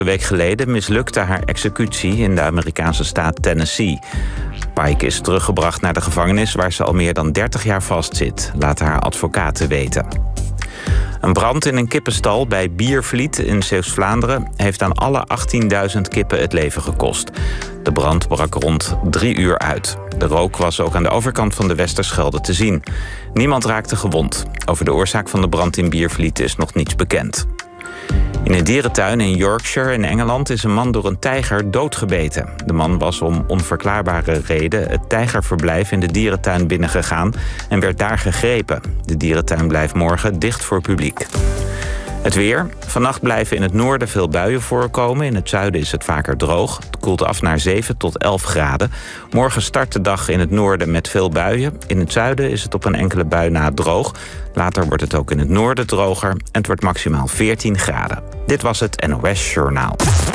Een week geleden mislukte haar executie in de Amerikaanse staat Tennessee. Pike is teruggebracht naar de gevangenis waar ze al meer dan 30 jaar vastzit, laten haar advocaten weten. Een brand in een kippenstal bij Biervliet in Zeeuws-Vlaanderen heeft aan alle 18.000 kippen het leven gekost. De brand brak rond 3 uur uit. De rook was ook aan de overkant van de Westerschelde te zien. Niemand raakte gewond. Over de oorzaak van de brand in Biervliet is nog niets bekend. In een dierentuin in Yorkshire in Engeland is een man door een tijger doodgebeten. De man was om onverklaarbare reden het tijgerverblijf in de dierentuin binnengegaan en werd daar gegrepen. De dierentuin blijft morgen dicht voor publiek. Het weer. Vannacht blijven in het noorden veel buien voorkomen. In het zuiden is het vaker droog. Het koelt af naar 7 tot 11 graden. Morgen start de dag in het noorden met veel buien. In het zuiden is het op een enkele bui na droog. Later wordt het ook in het noorden droger en het wordt maximaal 14 graden. Dit was het NOS Journaal.